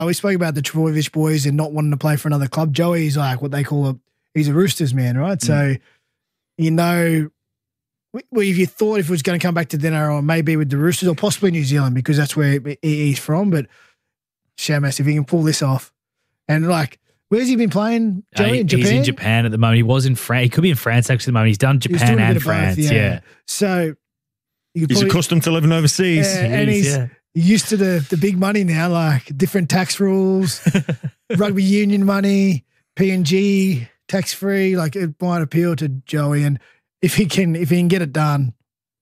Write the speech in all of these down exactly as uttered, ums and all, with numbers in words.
we spoke about the Trbojevic boys and not wanting to play for another club. Joey's like what they call a, he's a Roosters man, right? Mm. So, you know, well, if you thought if it was going to come back to the N R L, or maybe with the Roosters or possibly New Zealand because that's where he's from, but Shamas, if he can pull this off. And like, where's he been playing, Joey? Uh, he, in Japan? He's in Japan at the moment. He was in France. He could be in France actually at the moment. He's done Japan he's and France. Both, yeah. yeah. So you he's probably, accustomed to living overseas. Yeah, and he's yeah. used to the, the big money now, like different tax rules, rugby union money, P N G, tax free. Like it might appeal to Joey, and if he can, if he can get it done,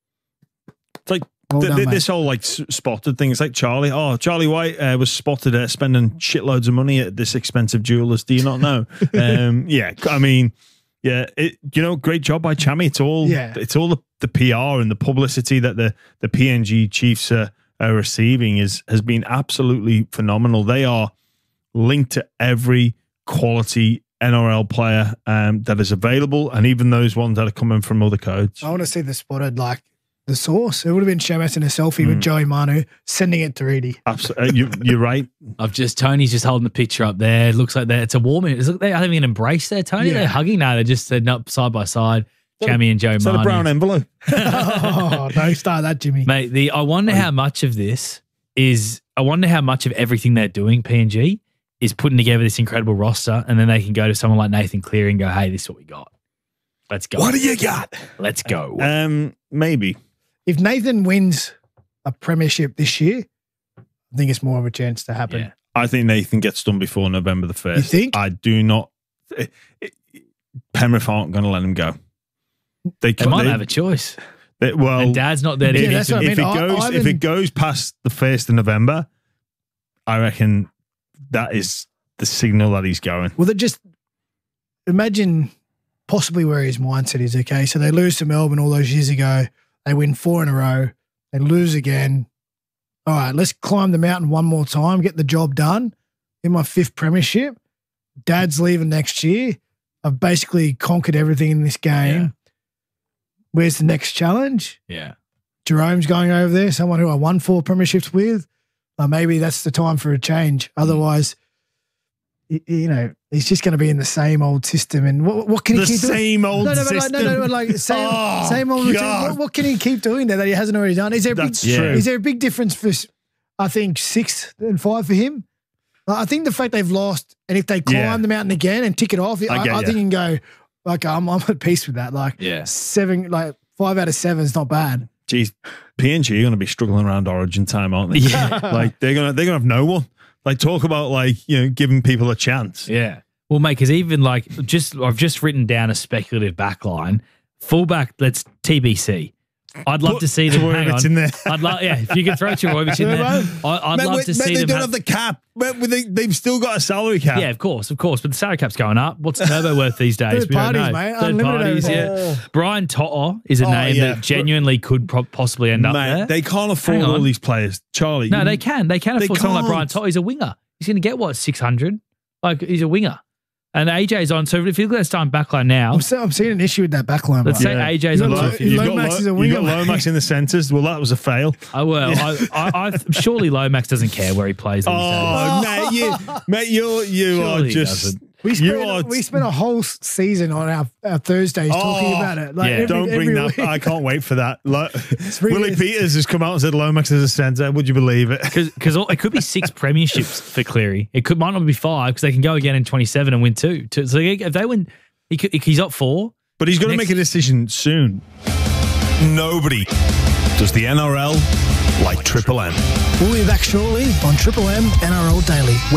it's like well th- done, th- this whole like spotted thing. It's like Charlie. Oh, Charlie White uh, was spotted uh, spending shitloads of money at this expensive jewelers. Do you not know? um, yeah, I mean. Yeah, it, you know, great job by Chammy. It's all, yeah. it's all the, the P R and the publicity that the, the P N G Chiefs are, are receiving is has been absolutely phenomenal. They are linked to every quality N R L player um, that is available, and even those ones that are coming from other codes. I want to see the spotted like the source. It would have been Shamas in a selfie mm. with Joey Manu sending it to Reedy. Absolutely, you, you're right. I've just Tony's just holding the picture up there. It looks like they're, it's a warm. It's like they're having an embrace there, Tony. Yeah. They're hugging now. They're just sitting up side by side. Chammy and Joe Manu. Is that a brown envelope? Oh, don't start that, Jimmy. Mate, the I wonder how much of this is. I wonder how much of everything they're doing, P N G, is putting together this incredible roster, and then they can go to someone like Nathan Cleary and go, "Hey, this is what we got. Let's go. What do you got? Let's go." Um, maybe. If Nathan wins a premiership this year, I think it's more of a chance to happen. Yeah. I think Nathan gets done before November the first. You think? I do not. It, it, Penrith aren't going to let him go. They, they might they, have a choice. They, well, and Dad's not there to yeah, get that's what I mean. If it goes, I, if it goes past the first of November, I reckon that is the signal that he's going. Well, they just imagine possibly where his mindset is. Okay, so they lose to Melbourne all those years ago. They win four in a row. They lose again. All right, let's climb the mountain one more time, get the job done. In my fifth premiership, Dad's leaving next year. I've basically conquered everything in this game. Yeah. Where's the next challenge? Yeah. Jerome's going over there, someone who I won four premierships with. Uh, maybe that's the time for a change. Otherwise, mm. you know, he's just going to be in the same old system. And what, what can he the keep doing? The same old no, no, system? No, no, no, like same, oh, same old routine. What, what can he keep doing there that he hasn't already done? Is there a that's big, true. Is there a big difference for, I think, six and five for him? I think the fact they've lost, and if they climb yeah. the mountain again and tick it off, I, I, I think you can go, like, I'm, I'm at peace with that. Like, yeah. seven, like five out of seven is not bad. Geez, P N G are going to be struggling around Origin time, aren't they? Yeah. Like, they're going to they're gonna have no one. Like, talk about, like, you know, giving people a chance. Yeah. Well, mate, because even, like, just I've just written down a speculative backline. Fullback, let's T B C. I'd love Put to see them. Hang on. in there. I'd love, yeah. If you could throw Trbojevic in there, I, I'd man, love wait, to man, see they them. They don't have, have the cap. Man, they, they've still got a salary cap. Yeah, of course, of course. But the salary cap's going up. What's Turbo worth these days? Third we parties, don't know. mate. Third Unlimited parties. over Yeah. there. Brian To'o is a Oh, name yeah. that genuinely could pro- possibly end up Man, there. they can't afford all these players, Charlie. No, they can. They can They afford someone like can't. Brian To'o. He's a winger. He's going to get what six hundred. Like he's a winger. And A J's on. So if you look at that starting backline now, I'm, so, I'm seeing an issue with that backline. Let's right? say Yeah. A J's on. Lo- two Lo- fifty. Lomax got is a Lo- winger, You got mate. Lomax in the centres. Well, that was a fail. Oh well, I, I, I surely Lomax doesn't care where he plays these days. Oh, mate, you, mate, you're, you Surely are he just... doesn't. We You spent, are- we spent a whole season on our, our Thursdays talking Oh, about it. Like yeah. every, Don't bring every that. week. I can't wait for that. Lo- really- Willie Peters has come out and said Lomax is a centre. Would you believe it? Because it could be six premierships for Cleary. It could might not be five because they can go again in twenty-seven and win two. two. So if they win, he could, he's up four. But he's going to Next- make a decision soon. Nobody does the N R L like Triple M. We'll be back shortly on Triple M N R L Daily.